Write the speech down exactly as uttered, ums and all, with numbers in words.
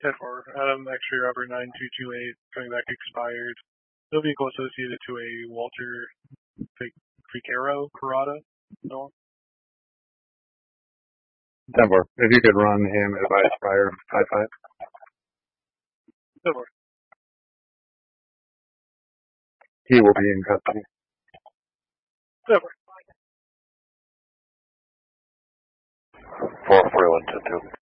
ten four. Adam X-ray rubber nine two two eight coming back expired. No vehicle associated to a Walter Figueroa Parada. No. ten four. If you could run him advice fire five five. ten four. He will be in custody. ten four. four four one two two.